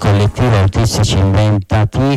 collettivo Autistici Inventati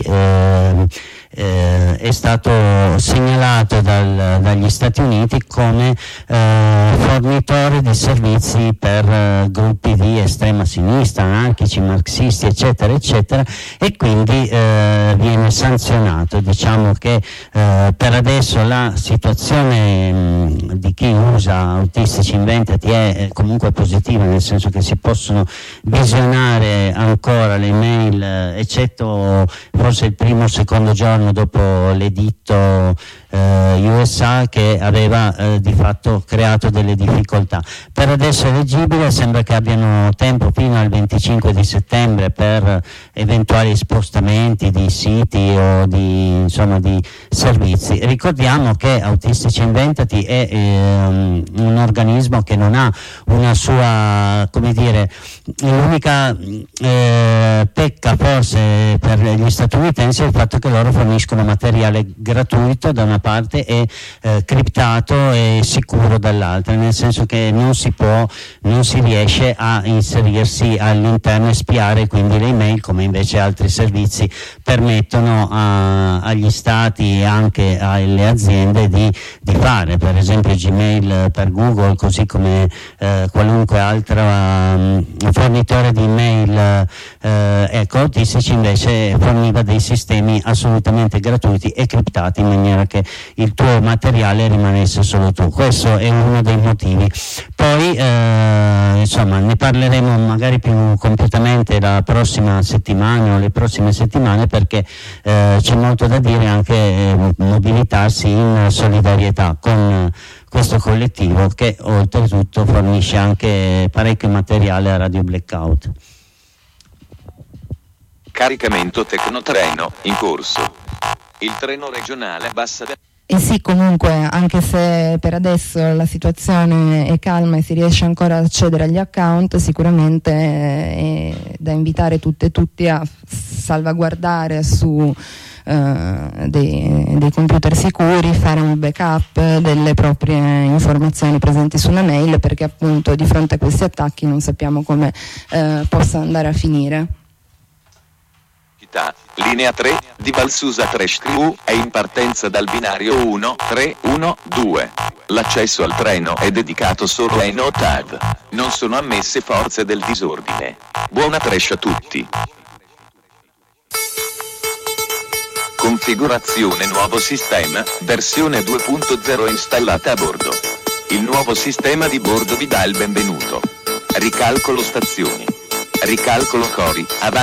è stato segnalato dagli Stati Uniti come fornitore di servizi per gruppi di estrema sinistra, anarchici, marxisti, eccetera, eccetera, e quindi viene sanzionato. Diciamo che per adesso la situazione di chi usa Autistici Inventati è comunque positiva, nel senso che si possono visionare ancora le mail, eccetto forse il primo o secondo giorno dopo l'editto USA che aveva di fatto creato delle difficoltà. Per adesso è leggibile, sembra che abbiano tempo fino al 25 di settembre per eventuali spostamenti di siti o di servizi. Ricordiamo che Autistici Inventati è un organismo che non ha una sua, l'unica pecca forse per gli statunitensi è il fatto che loro forniscono materiale gratuito da una parte e criptato e sicuro dall'altra, nel senso che non si riesce a inserirsi all'interno e spiare quindi le email, come invece altri servizi permettono agli stati e anche alle aziende di fare. Per esempio Gmail per Google, così come qualunque altro fornitore di email. Autistici invece forniva dei sistemi assolutamente gratuiti e criptati in maniera che il tuo materiale rimanesse solo tu. Questo è uno dei motivi. Poi ne parleremo magari più compiutamente la prossima settimana o le prossime settimane, perché c'è molto da dire, anche mobilitarsi in solidarietà con questo collettivo che oltretutto fornisce anche parecchio materiale a Radio Blackout. Caricamento Tecnotreno in corso. Il treno regionale Bassa E sì, comunque, anche se per adesso la situazione è calma e si riesce ancora ad accedere agli account, sicuramente è da invitare tutte e tutti a salvaguardare su dei computer sicuri, fare un backup delle proprie informazioni presenti sulla mail, perché appunto di fronte a questi attacchi non sappiamo come possa andare a finire. Linea 3 di Valsusa Treshtriu è in partenza dal binario 1312. L'accesso al treno è dedicato solo ai NOTAD. Non sono ammesse forze del disordine. Buona Tresh a tutti. Configurazione nuovo sistema, versione 2.0 installata a bordo. Il nuovo sistema di bordo vi dà il benvenuto. Ricalcolo stazioni. Ricalcolo cori, avanti.